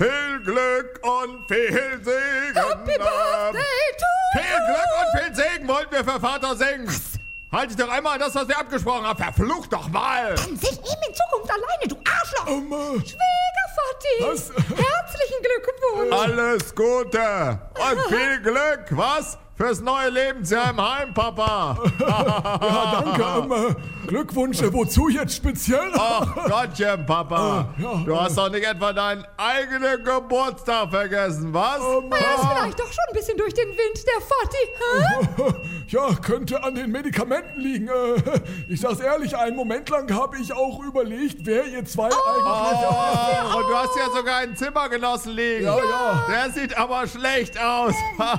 Viel Glück und viel Segen. Happy Birthday to Viel Glück und viel Segen wollten wir für Vater singen. Was? Halt dich doch einmal an das, was wir abgesprochen haben. Verflucht doch mal. Dann sing ihm in Zukunft alleine, du Arschloch. Schwiegervati. Was? Herzlichen Glückwunsch. Alles Gute und viel Glück, was? Fürs neue Lebensjahr im Heim, Papa. Ja, danke. Glückwunsch, wozu jetzt speziell? Ach Gottchen, Papa. Du hast doch nicht etwa deinen eigenen Geburtstag vergessen, was? Er ist vielleicht doch schon ein bisschen durch den Wind, der Vati. Ja, könnte an den Medikamenten ligen. Ich sag's ehrlich, einen Moment lang habe ich auch überlegt, wer ihr zwei eigentlich... Und du hast ja sogar einen Zimmergenossen liegen. Ja. Der sieht aber schlecht aus.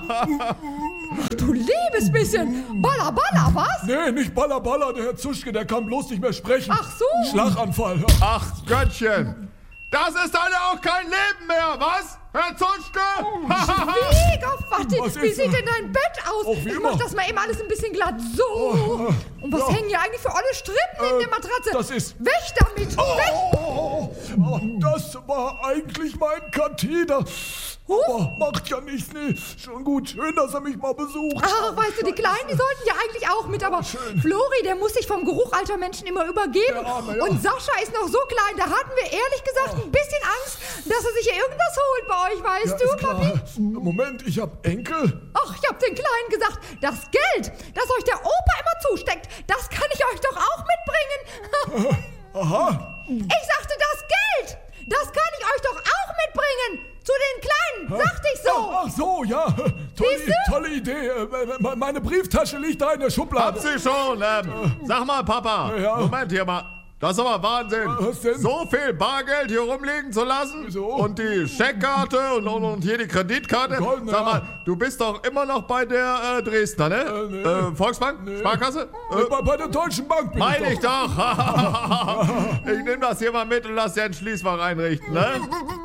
Du liebes bisschen. Balla, balla, was? Nee, nicht Balla Balla, der Herr Zuschke, der kann bloß nicht mehr sprechen. Ach so. Schlaganfall. Ach Göttchen. Das ist dann auch kein Leben mehr, was? Herr Zuschke? Schwiegervati, Was wie ist sieht denn dein Bett aus? Auch wie Ich immer. mach das mal eben alles ein bisschen glatt. So. Und was hängen hier eigentlich für olle Strippen neben der Matratze? Das ist... Weg damit! Weg! Das war eigentlich mein Katheter. Aber macht ja nichts, nee. Schon gut, schön, dass er mich mal besucht. Ach, weißt du, die Kleinen, die sollten ja eigentlich auch mit, aber Flori, der muss sich vom Geruch alter Menschen immer übergeben. Der Arme, ja. Und Sascha ist noch so klein, da hatten wir ehrlich gesagt ein bisschen Angst, dass er sich hier irgendwas holt bei euch, weißt Ja, du, ist klar. Papi? Moment, ich hab Enkel. Ach, ich hab den Kleinen gesagt, das Geld, das euch der Opa immer zusteckt, das kann ich euch doch auch mitbringen. Aha. Ich sagte, das Geld, das kann ich euch doch auch mitbringen. Zu den Kleinen, sagte ich so. Ach so, ja. Siehst du? Tolle Idee. Meine Brieftasche liegt da in der Schublade. Hab sie schon. Sag mal, Papa. Ja. Moment hier mal. Das ist aber Wahnsinn. Was denn? So viel Bargeld hier rumliegen zu lassen. Wieso? Und die Scheckkarte und hier die Kreditkarte. Goldene, Sag mal, ja. du bist doch immer noch bei der Dresdner, ne? Nee. Volksbank? Sparkasse? Bei der Deutschen Bank bin Meine ich ich doch. Ich nehme das hier mal mit und lass dir ein Schließfach einrichten, ne?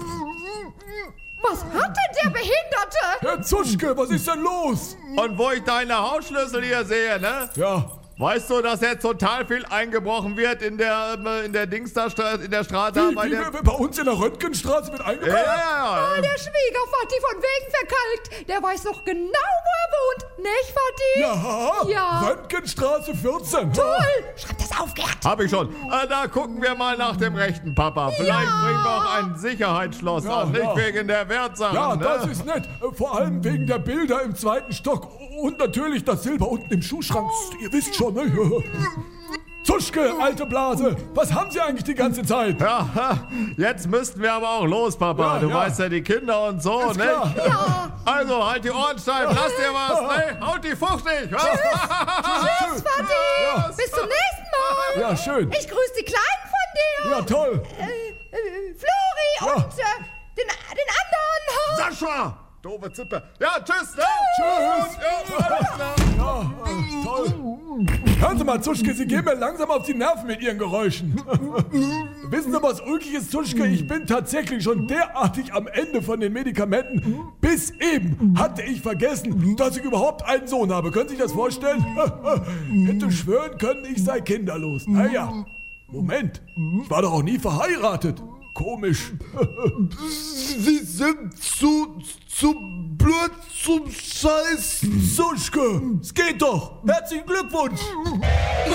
Was hat denn der Behinderte? Herr Zuschke, was ist denn los? Und wo ich deine Hausschlüssel hier sehe, ne? Ja. Weißt du, dass jetzt total viel eingebrochen wird in der Dings da, in der Straße? Bei uns in der Röntgenstraße wird eingebrochen? Ja. Der Schwiegervati von wegen verkalkt. Der weiß doch genau, wo er wohnt. Nicht, Vati? Ja. Ja. Röntgenstraße 14. Toll. Schreib das auf, Gerd. Hab ich schon. Da gucken wir mal nach dem rechten, Papa. Vielleicht bringen wir auch ein Sicherheitsschloss an, nicht wegen der Wertsachen. Ja, ne? das ist nett. Vor allem wegen der Bilder im 2. Stock. Und natürlich das Silber unten im Schuhschrank. Ihr wisst schon, ne? Zuschke, alte Blase, was haben Sie eigentlich die ganze Zeit? Ja, jetzt müssten wir aber auch los, Papa. Ja, du ja. weißt ja, die Kinder und so, Ist ne? klar. Ja. Also, halt die Ohren steif, lass dir was, ne? Haut die Frucht nicht, was? Tschüss, Vati. Ja. Bis zum nächsten Mal. Ja, schön. Ich grüße die Kleinen von dir. Ja, toll. Flori und den anderen. Sascha! Doofe Zippe. Ja, tschüss, ne? Tschüss. Ja, alles klar. Ja, toll. Hören Sie mal, Zuschke, Sie gehen mir langsam auf die Nerven mit Ihren Geräuschen. Wissen Sie was Ulkiges, Zuschke? Ich bin tatsächlich schon derartig am Ende von den Medikamenten. Bis eben hatte ich vergessen, dass ich überhaupt einen Sohn habe. Können Sie sich das vorstellen? Hätte schwören können, ich sei kinderlos. Naja, Moment. Ich war doch auch nie verheiratet. Komisch. Sie sind zu blöd zum Scheiß. Zuschke, es geht doch. Herzlichen Glückwunsch.